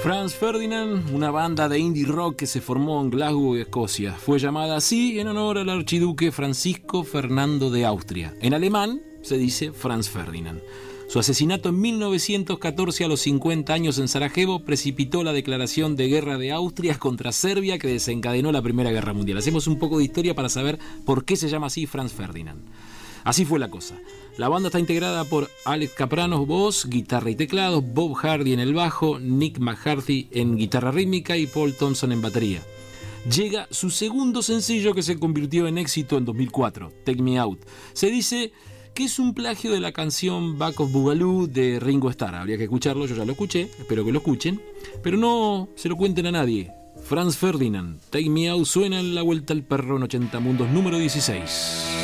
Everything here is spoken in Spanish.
Franz Ferdinand, una banda de indie rock que se formó en Glasgow, Escocia. Fue llamada así en honor al archiduque Francisco Fernando de Austria. En alemán se dice Franz Ferdinand. Su asesinato en 1914 a los 50 años en Sarajevo precipitó la declaración de guerra de Austria contra Serbia que desencadenó la Primera Guerra Mundial. Hacemos un poco de historia para saber por qué se llama así Franz Ferdinand. Así fue la cosa. La banda está integrada por Alex Kapranos, voz, guitarra y teclados, Bob Hardy en el bajo, Nick McCarthy en guitarra rítmica y Paul Thompson en batería. Llega su segundo sencillo que se convirtió en éxito en 2004, Take Me Out. Se dice que es un plagio de la canción Back of Boogaloo de Ringo Starr. Habría que escucharlo, yo ya lo escuché, espero que lo escuchen, pero no se lo cuenten a nadie. Franz Ferdinand, Take Me Out suena en La Vuelta al Perro en 80 Mundos número 16.